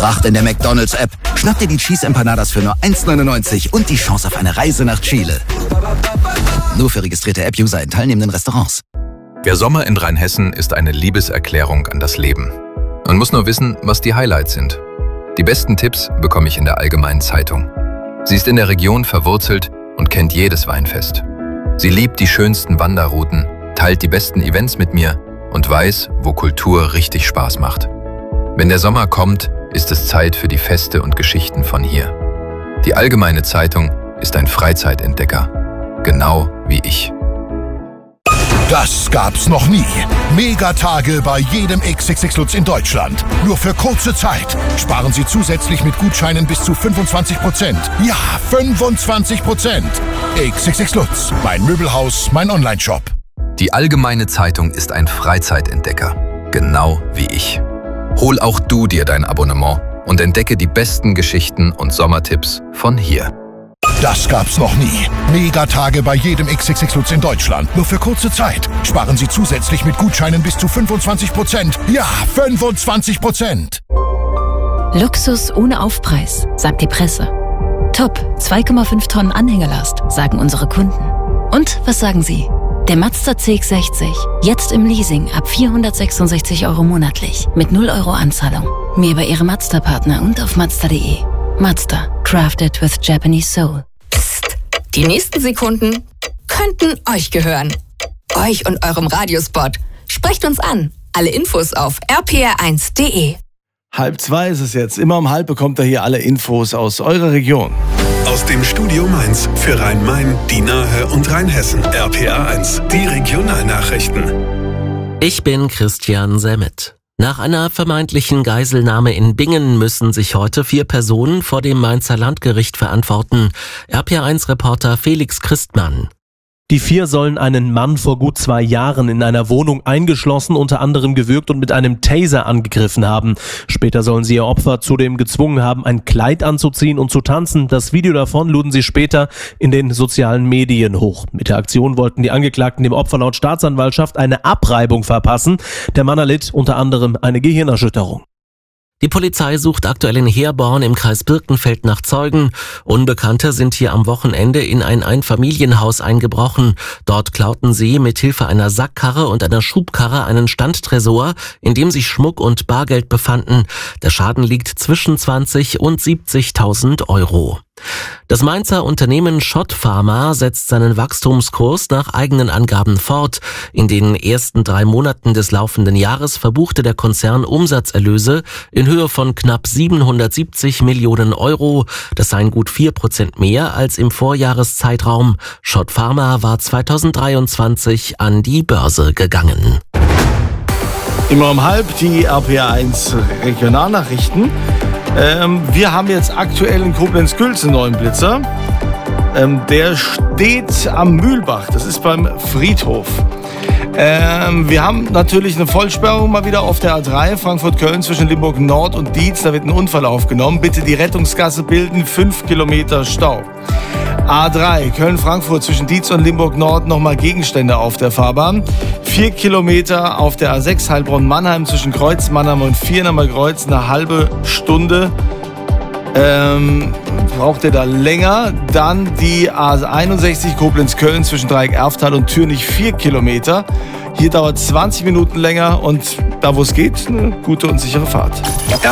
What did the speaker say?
Pracht in der McDonald's-App. Schnapp dir die Cheese Empanadas für nur 1,99 und die Chance auf eine Reise nach Chile. Nur für registrierte App-User in teilnehmenden Restaurants. Der Sommer in Rheinhessen ist eine Liebeserklärung an das Leben. Man muss nur wissen, was die Highlights sind. Die besten Tipps bekomme ich in der Allgemeinen Zeitung. Sie ist in der Region verwurzelt und kennt jedes Weinfest. Sie liebt die schönsten Wanderrouten, teilt die besten Events mit mir und weiß, wo Kultur richtig Spaß macht. Wenn der Sommer kommt, ist es Zeit für die Feste und Geschichten von hier. Die Allgemeine Zeitung ist ein Freizeitentdecker, genau wie ich. Das gab's noch nie. Megatage bei jedem XXX Lutz in Deutschland. Nur für kurze Zeit. Sparen Sie zusätzlich mit Gutscheinen bis zu 25%. Ja, 25%. XXX Lutz, mein Möbelhaus, mein Onlineshop. Die Allgemeine Zeitung ist ein Freizeitentdecker, genau wie ich. Hol auch du dir dein Abonnement und entdecke die besten Geschichten und Sommertipps von hier. Das gab's noch nie. Megatage bei jedem XXX Lutz in Deutschland. Nur für kurze Zeit. Sparen Sie zusätzlich mit Gutscheinen bis zu 25%. Ja, 25%. Luxus ohne Aufpreis, sagt die Presse. Top, 2,5 Tonnen Anhängerlast, sagen unsere Kunden. Und was sagen Sie? Der Mazda CX-60, jetzt im Leasing ab 466 € monatlich, mit 0 € Anzahlung. Mehr bei Ihrem Mazda-Partner und auf Mazda.de. Mazda, crafted with Japanese soul. Psst, die nächsten Sekunden könnten euch gehören. Euch und eurem Radiospot. Sprecht uns an. Alle Infos auf rpr1.de. 1:30 ist es jetzt. Immer um 1:30 bekommt ihr hier alle Infos aus eurer Region. Aus dem Studio Mainz für Rhein-Main, die Nahe und Rheinhessen. RPR1, die Regionalnachrichten. Ich bin Christian Semmet. Nach einer vermeintlichen Geiselnahme in Bingen müssen sich heute 4 Personen vor dem Mainzer Landgericht verantworten. RPR1-Reporter Felix Christmann. Die 4 sollen einen Mann vor gut 2 Jahren in einer Wohnung eingeschlossen, unter anderem gewürgt und mit einem Taser angegriffen haben. Später sollen sie ihr Opfer zudem gezwungen haben, ein Kleid anzuziehen und zu tanzen. Das Video davon luden sie später in den sozialen Medien hoch. Mit der Aktion wollten die Angeklagten dem Opfer laut Staatsanwaltschaft eine Abreibung verpassen. Der Mann erlitt unter anderem eine Gehirnerschütterung. Die Polizei sucht aktuell in Herborn im Kreis Birkenfeld nach Zeugen. Unbekannte sind hier am Wochenende in ein Einfamilienhaus eingebrochen. Dort klauten sie mit Hilfe einer Sackkarre und einer Schubkarre einen Standtresor, in dem sich Schmuck und Bargeld befanden. Der Schaden liegt zwischen 20.000 und 70.000 €. Das Mainzer Unternehmen Schott Pharma setzt seinen Wachstumskurs nach eigenen Angaben fort. In den ersten 3 Monaten des laufenden Jahres verbuchte der Konzern Umsatzerlöse in Höhe von knapp 770 Millionen €. Das seien gut 4% mehr als im Vorjahreszeitraum. Schott Pharma war 2023 an die Börse gegangen. Immer um 1:30 die RPR1 Regionalnachrichten. Wir haben jetzt aktuell in Koblenz-Gülz einen neuen Blitzer. Der steht am Mühlbach, das ist beim Friedhof. Wir haben natürlich eine Vollsperrung mal wieder auf der A3 Frankfurt-Köln zwischen Limburg Nord und Dietz. Da wird ein Unfall aufgenommen. Bitte die Rettungsgasse bilden, 5 Kilometer Stau. A3 Köln-Frankfurt zwischen Dietz und Limburg Nord nochmal Gegenstände auf der Fahrbahn. 4 Kilometer auf der A6 Heilbronn-Mannheim zwischen Kreuz Mannheim und Viernamer Kreuz, eine halbe Stunde. Braucht ihr da länger? Dann die A61 Koblenz-Köln zwischen Dreieck Erftal und Türnich 4 Kilometer. Hier dauert 20 Minuten länger und da wo es geht, eine gute und sichere Fahrt.